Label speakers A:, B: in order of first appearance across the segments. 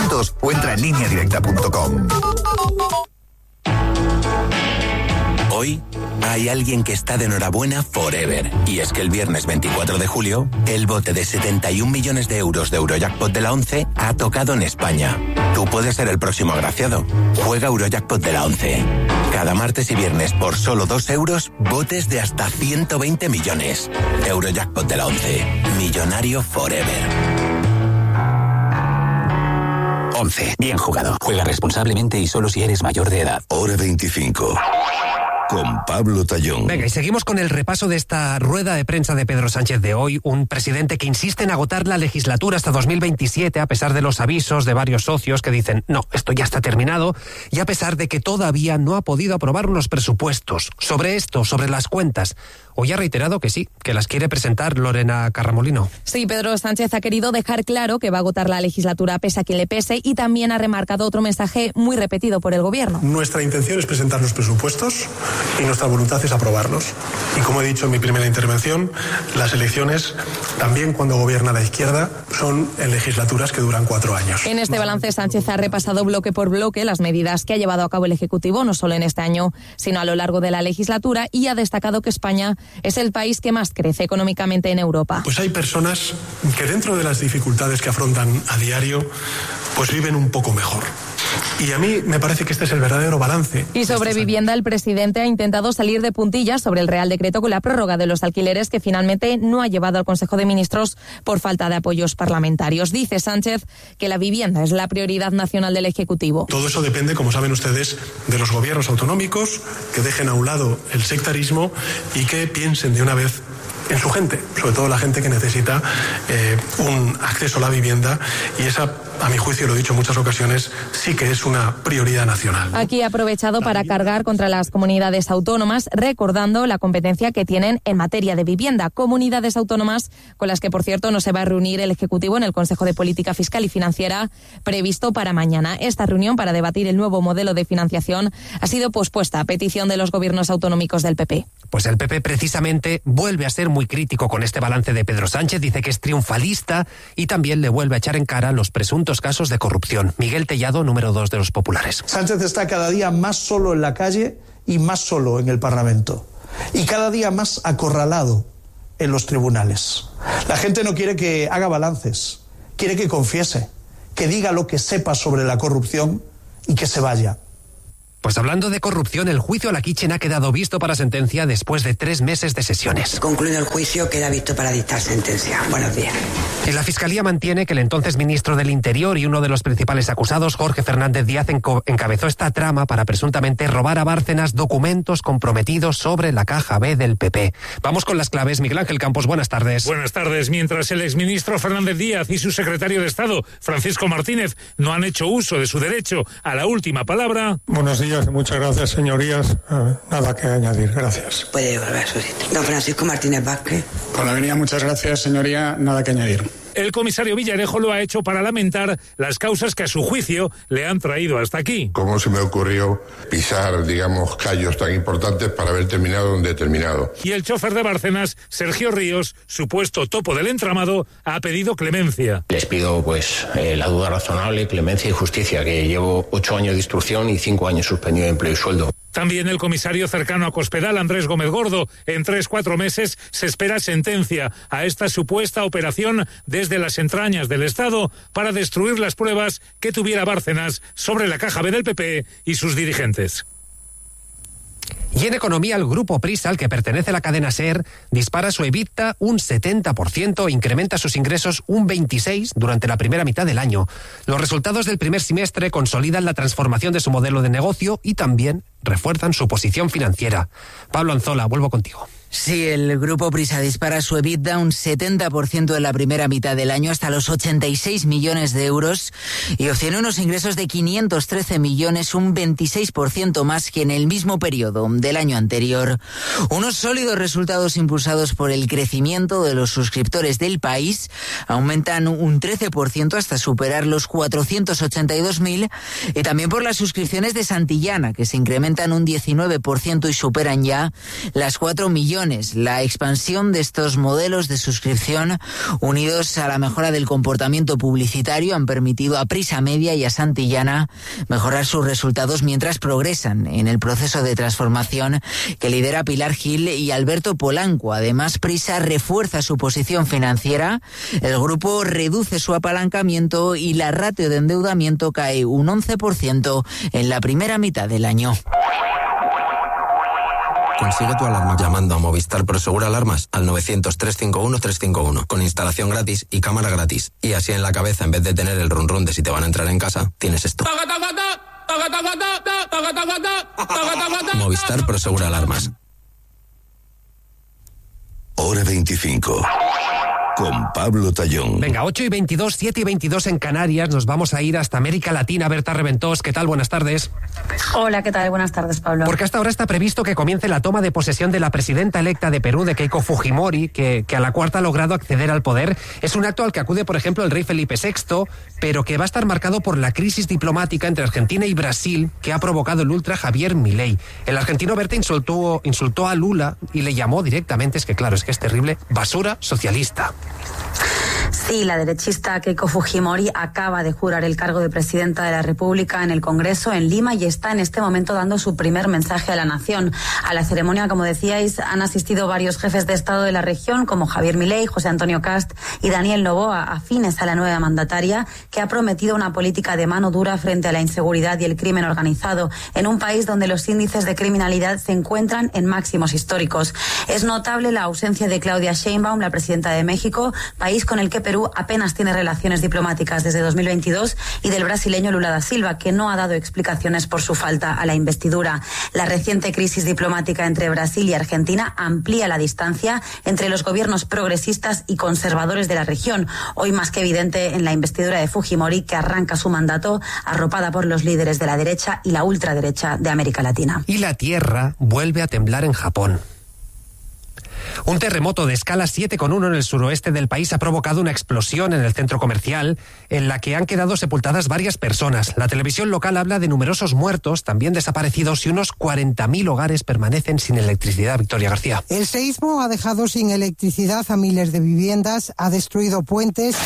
A: descuentos o entra en lineadirecta.com.
B: Hoy hay alguien que está de enhorabuena forever. Y es que el viernes 24 de julio, el bote de 71 millones de euros de Eurojackpot de la 11 ha tocado en España. Tú puedes ser el próximo agraciado. Juega Eurojackpot de la 11. Cada martes y viernes por solo 2 euros, botes de hasta 120 millones. Eurojackpot de la 11. Millonario forever.
C: 11. Bien jugado. Juega responsablemente y solo si eres mayor de edad.
D: Hora 25. Con Pablo Tallón.
E: Venga, y seguimos con el repaso de esta rueda de prensa de Pedro Sánchez de hoy, un presidente que insiste en agotar la legislatura hasta 2027 a pesar de los avisos de varios socios que dicen, no, esto ya está terminado, y a pesar de que todavía no ha podido aprobar unos presupuestos. Sobre esto, sobre las cuentas, hoy ha reiterado que sí, que las quiere presentar Lorena Carramolino.
F: Sí, Pedro Sánchez ha querido dejar claro que va a agotar la legislatura pese a quien le pese, y también ha remarcado otro mensaje muy repetido por el gobierno.
G: Nuestra intención es presentar los presupuestos y nuestra voluntad es aprobarlos. Y como he dicho en mi primera intervención, las elecciones, también cuando gobierna la izquierda, son en legislaturas que duran 4 años.
F: En este balance, Sánchez ha repasado bloque por bloque las medidas que ha llevado a cabo el Ejecutivo, no solo en este año, sino a lo largo de la legislatura, y ha destacado que España es el país que más crece económicamente en Europa.
G: Pues hay personas que dentro de las dificultades que afrontan a diario, pues viven un poco mejor. Y a mí me parece que este es el verdadero balance.
F: Y sobre vivienda, el presidente ha intentado salir de puntillas sobre el Real Decreto con la prórroga de los alquileres que finalmente no ha llevado al Consejo de Ministros por falta de apoyos parlamentarios. Dice Sánchez que la vivienda es la prioridad nacional del Ejecutivo.
G: Todo eso depende, como saben ustedes, de los gobiernos autonómicos, que dejen a un lado el sectarismo y que piensen de una vez en su gente, sobre todo la gente que necesita un acceso a la vivienda, y esa, a mi juicio, lo he dicho en muchas ocasiones, sí que es una prioridad nacional.
F: Aquí ha aprovechado para cargar contra las comunidades autónomas, recordando la competencia que tienen en materia de vivienda. Comunidades autónomas con las que, por cierto, no se va a reunir el Ejecutivo en el Consejo de Política Fiscal y Financiera previsto para mañana. Esta reunión para debatir el nuevo modelo de financiación ha sido pospuesta a petición de los gobiernos autonómicos del PP.
E: Pues el PP precisamente vuelve a ser muy crítico con este balance de Pedro Sánchez, dice que es triunfalista y también le vuelve a echar en cara los presuntos casos de corrupción. Miguel Tellado, número 2 de los populares.
H: Sánchez está cada día más solo en la calle y más solo en el Parlamento, y cada día más acorralado en los tribunales. La gente no quiere que haga balances, quiere que confiese, que diga lo que sepa sobre la corrupción y que se vaya.
E: Pues hablando de corrupción, el juicio a la Kitchen ha quedado visto para sentencia después de 3 meses de sesiones.
I: Concluido el juicio, queda visto para dictar sentencia. Buenos días.
E: Y la Fiscalía mantiene que el entonces ministro del Interior y uno de los principales acusados, Jorge Fernández Díaz, encabezó esta trama para presuntamente robar a Bárcenas documentos comprometidos sobre la caja B del PP. Vamos con las claves. Miguel Ángel Campos, buenas tardes.
J: Buenas tardes. Mientras el exministro Fernández Díaz y su secretario de Estado, Francisco Martínez, no han hecho uso de su derecho a la última palabra.
K: Buenos días. Muchas gracias, señorías. Nada que añadir, gracias.
I: Puede volver a su sitio. Don Francisco Martínez Vázquez.
K: Con la venia, muchas gracias, señoría. Nada que añadir.
J: El comisario Villarejo lo ha hecho para lamentar las causas que a su juicio le han traído hasta aquí.
L: ¿Cómo se me ocurrió pisar, digamos, callos tan importantes para haber terminado donde he terminado?
J: Y el chofer de Bárcenas, Sergio Ríos, supuesto topo del entramado, ha pedido clemencia.
M: Les pido, pues, la duda razonable, clemencia y justicia, que llevo 8 años de instrucción y 5 años suspendido de empleo y sueldo.
J: También el comisario cercano a Cospedal, Andrés Gómez Gordo. En 3-4 meses se espera sentencia a esta supuesta operación desde las entrañas del Estado para destruir las pruebas que tuviera Bárcenas sobre la caja B del PP y sus dirigentes.
E: Y en economía, el grupo Prisa, al que pertenece la cadena SER, dispara su EBITDA un 70%, incrementa sus ingresos un 26% durante la primera mitad del año. Los resultados del primer semestre consolidan la transformación de su modelo de negocio y también refuerzan su posición financiera. Pablo Anzola, vuelvo contigo.
N: Sí, el grupo Prisa dispara su EBITDA un 70% en la primera mitad del año hasta los 86 millones de euros y obtiene unos ingresos de 513 millones, un 26% más que en el mismo periodo del año anterior. Unos sólidos resultados impulsados por el crecimiento de los suscriptores del país aumentan un 13% hasta superar los 482.000 y también por las suscripciones de Santillana, que se incrementan un 19% y superan ya las 4 millones millones. La expansión de estos modelos de suscripción, unidos a la mejora del comportamiento publicitario, han permitido a Prisa Media y a Santillana mejorar sus resultados mientras progresan en el proceso de transformación que lidera Pilar Gil y Alberto Polanco. Además, Prisa refuerza su posición financiera, el grupo reduce su apalancamiento y la ratio de endeudamiento cae un 11% en la primera mitad del año.
O: Consigue tu alarma llamando a Movistar Prosegur Alarmas al 900-351-351 con instalación gratis y cámara gratis. Y así en la cabeza, en vez de tener el run run de si te van a entrar en casa, tienes esto. Movistar Prosegur Alarmas.
D: Hora 25. Con Pablo Tallón.
E: Venga, 8:22, 7:22 en Canarias. Nos vamos a ir hasta América Latina. Berta Reventós, ¿qué tal? Buenas tardes.
P: Hola, ¿qué tal? Buenas tardes, Pablo.
E: Porque hasta ahora está previsto que comience la toma de posesión de la presidenta electa de Perú, de Keiko Fujimori, que a la cuarta ha logrado acceder al poder. Es un acto al que acude, por ejemplo, el rey Felipe VI, pero que va a estar marcado por la crisis diplomática entre Argentina y Brasil que ha provocado el ultra Javier Milei. El argentino Berta insultó a Lula y le llamó directamente, es que es terrible, basura socialista.
P: Sí, la derechista Keiko Fujimori acaba de jurar el cargo de presidenta de la República en el Congreso en Lima y está en este momento dando su primer mensaje a la nación. A la ceremonia, como decíais, han asistido varios jefes de Estado de la región, como Javier Milei, José Antonio Kast y Daniel Noboa, afines a la nueva mandataria, que ha prometido una política de mano dura frente a la inseguridad y el crimen organizado, en un país donde los índices de criminalidad se encuentran en máximos históricos. Es notable la ausencia de Claudia Sheinbaum, la presidenta de México, país con el que Perú apenas tiene relaciones diplomáticas desde 2022, y del brasileño Lula da Silva, que no ha dado explicaciones por su falta a la investidura. La reciente crisis diplomática entre Brasil y Argentina amplía la distancia entre los gobiernos progresistas y conservadores de la región, hoy más que evidente en la investidura de Fujimori, que arranca su mandato arropada por los líderes de la derecha y la ultraderecha de América Latina.
E: Y la tierra vuelve a temblar en Japón. Un terremoto de escala 7,1 en el suroeste del país ha provocado una explosión en el centro comercial en la que han quedado sepultadas varias personas. La televisión local habla de numerosos muertos, también desaparecidos, y unos 40.000 hogares permanecen sin electricidad. Victoria García.
Q: El seísmo ha dejado sin electricidad a miles de viviendas, ha destruido puentes.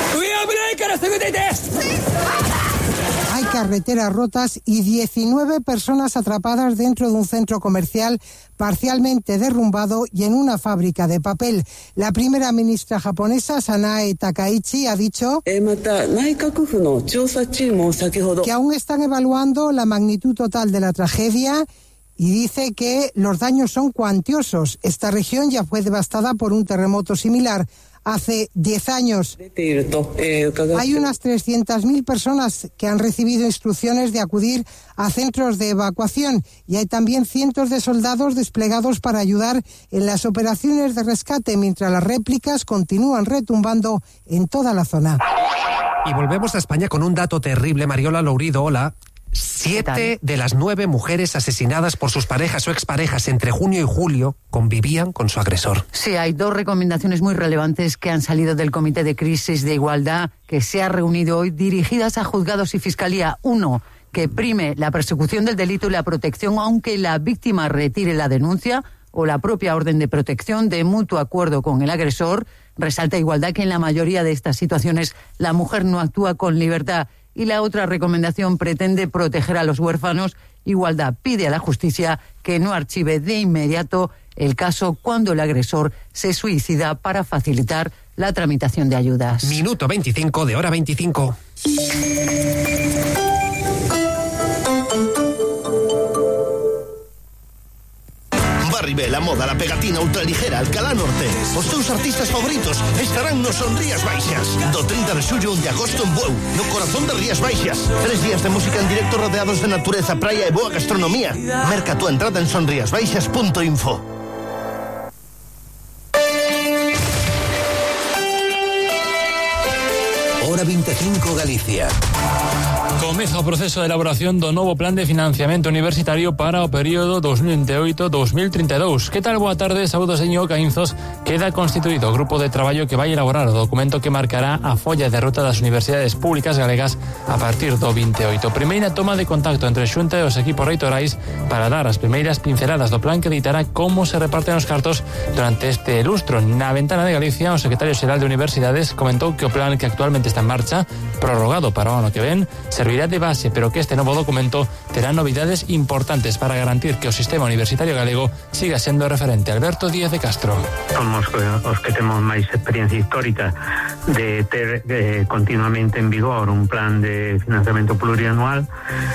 Q: Hay carreteras rotas y 19 personas atrapadas dentro de un centro comercial parcialmente derrumbado y en una fábrica de papel. La primera ministra japonesa, Sanae Takaichi, ha dicho que aún están evaluando la magnitud total de la tragedia y dice que los daños son cuantiosos. Esta región ya fue devastada por un terremoto similar hace 10 años. Hay unas 300.000 personas que han recibido instrucciones de acudir a centros de evacuación y hay también cientos de soldados desplegados para ayudar en las operaciones de rescate, mientras las réplicas continúan retumbando en toda la zona.
E: Y volvemos a España con un dato terrible. Mariola Lourido, hola. 7 de las 9 mujeres asesinadas por sus parejas o exparejas entre junio y julio convivían con su agresor.
R: Sí, hay 2 recomendaciones muy relevantes que han salido del Comité de Crisis de Igualdad que se ha reunido hoy, dirigidas a juzgados y fiscalía. 1, que prime la persecución del delito y la protección aunque la víctima retire la denuncia o la propia orden de protección de mutuo acuerdo con el agresor. Resalta Igualdad que en la mayoría de estas situaciones la mujer no actúa con libertad. Y la otra recomendación pretende proteger a los huérfanos. Igualdad pide a la justicia que no archive de inmediato el caso cuando el agresor se suicida para facilitar la tramitación de ayudas.
E: Minuto 25 de Hora 25.
S: Barribé, la moda, la pegatina ultraligera, Alcalá Norte. Os teus artistas favoritos estarán nos Son Rías Baixas. Do 30 de xullo de agosto en Bueu, no corazón de Rías Baixas. 3 días de música en directo rodeados de natureza, praia e boa gastronomía. Merca tu entrada en sonriasbaixas.info.
B: Hora 25 Galicia.
T: Comeza o proceso de elaboración do novo plan de financiamento universitario para o período 2028-2032. Que tal? Boa tarde, saúdos señor Caínzos. Queda constituído o grupo de traballo que vai elaborar o documento que marcará a folla de ruta das universidades públicas galegas a partir do 28. Primeira toma de contacto entre a Xunta e os equipos reitorais para dar as primeiras pinceladas do plan que editará como se reparten os cartos durante este lustro. Na Ventana de Galicia, o secretario xeral de Universidades comentou que o plan que actualmente está en marcha, prorrogado para o ano que ven, servirá de base, pero que este novo documento terá novidades importantes para garantir que o sistema universitario galego siga sendo referente. Alberto Díaz de Castro.
U: Somos os que temos máis experiencia histórica de ter continuamente en vigor un plan de financiamento plurianual,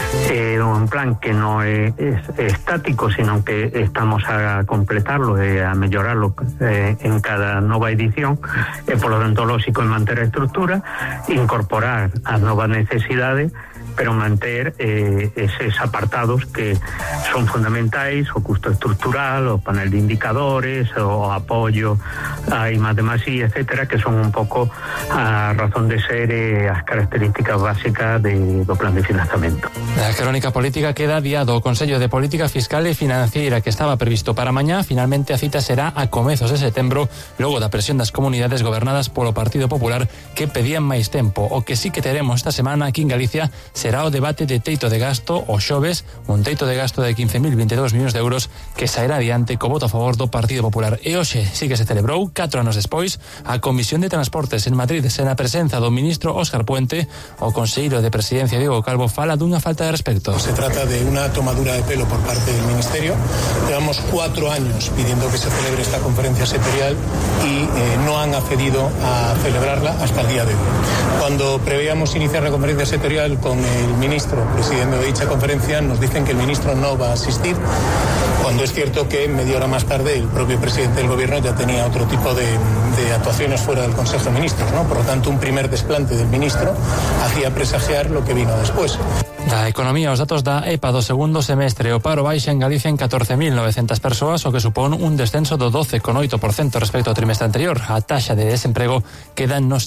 U: un plan que non é estático, sino que estamos a completarlo e a mellorarlo en cada nova edición, e polo tanto lógico en manter a estrutura, incorporar as novas necesidades, pero manter eses apartados que son fundamentais, o custo estructural, o panel de indicadores, o apoio a I+D+I, etcétera, que son un pouco a razón de ser as características básicas do plan de financiamento.
T: La crónica política queda adiado. O Consello de Política Fiscal e Financiera, que estaba previsto para mañá, finalmente a cita será a comezos de setembro, logo da presión das comunidades gobernadas polo Partido Popular que pedían máis tempo. O que sí que teremos esta semana aquí en Galicia será o debate de teito de gasto o xoves, un teito de gasto de 15.022 millóns de euros que sairá adiante co voto a favor do Partido Popular. E hoxe sí que se celebrou, 4 anos despois, a Comisión de Transportes en Madrid, sen a presenza do ministro Óscar Puente. O conselleiro de Presidencia, Diego Calvo, fala dunha falta de respecto.
G: Se trata de una tomadura de pelo por parte del Ministerio. Llevamos 4 años pidiendo que se celebre esta conferencia sectorial y no han accedido a celebrarla hasta el día de hoy. Cuando preveíamos iniciar la conferencia sectorial con el ministro presidiendo dicha conferencia, nos dicen que el ministro no va a asistir, cuando es cierto que media hora más tarde el propio presidente del gobierno ya tenía otro tipo de actuaciones fuera del Consejo de Ministros, ¿no? Por lo tanto, un primer desplante del ministro hacía presagiar lo que vino después.
T: Da economía, os datos da EPA do segundo semestre. O paro baixa en Galicia en 14.900 persoas, o que supón un descenso do 12,8% respecto ao trimestre anterior. A taxa de desemprego queda no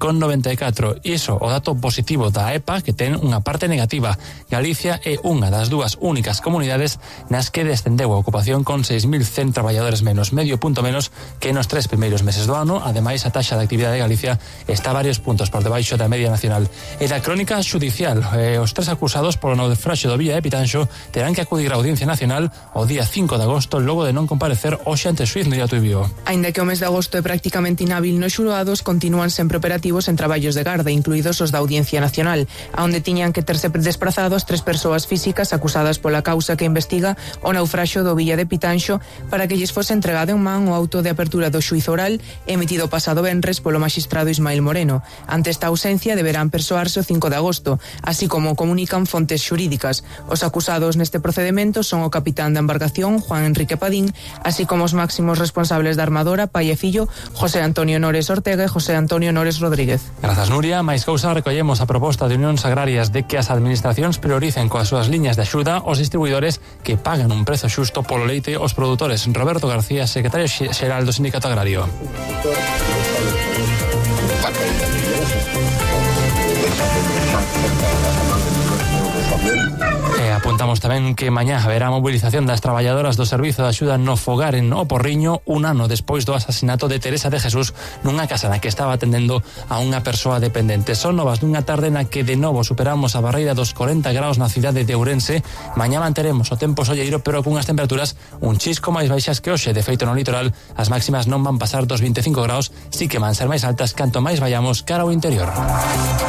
T: 7,94. Iso, o dato positivo da EPA, que ten unha parte negativa. Galicia é unha das dúas únicas comunidades nas que descendeu a ocupación con 6.100 traballadores menos, medio punto menos que nos 3 primeiros meses do ano. Ademais, a taxa de actividade de Galicia está varios puntos por debaixo da media nacional. E da crónica xudicial, os tres acusados polo naufraxio do Villa de Pitanxo terán que acudir á Audiencia Nacional o día 5 de agosto logo de non comparecer hoxe ante o xuíz Nuria Tuibio.
V: Aínda que o mes de agosto é prácticamente inhábil nos xulgados, continúan sempre operativos en traballos de garda, incluídos os da Audiencia Nacional, onde tiñan que terse desprazados 3 persoas físicas acusadas pola causa que investiga o naufraxio do Villa de Pitanxo para que lles fose entregado en man o auto de apertura do xuízo oral emitido pasado venres polo maxistrado Ismael Moreno. Ante esta ausencia deberán persoarse o 5 de agosto, así como comunican fontes xurídicas. Os acusados neste procedimento son o capitán da embarcación, Juan Enrique Padín, así como os máximos responsables da armadora, pai e fillo, José Antonio Nores Ortega e José Antonio Nores Rodríguez.
T: Grazas, Nuria. Máis cousa, recollemos a proposta de Unións Agrarias de que as administracións prioricen coas súas liñas de axuda os distribuidores que pagan un prezo xusto polo leite aos produtores. Roberto García, secretario xeral do Sindicato Agrario. Apuntamos tamén que mañá haberá movilización das traballadoras do Servizo de Axuda no Fogar en O Porriño, un ano despois do asasinato de Teresa de Jesús nunha casa na que estaba atendendo a unha persoa dependente. Son novas dunha tarde na que de novo superamos a barreira dos 40 graus na cidade de Ourense. Mañá manteremos o tempo solleiro, pero cunhas temperaturas un chisco máis baixas que hoxe. De feito, no litoral as máximas non van pasar dos 25 graus, si que van ser máis altas canto máis vayamos cara ao interior.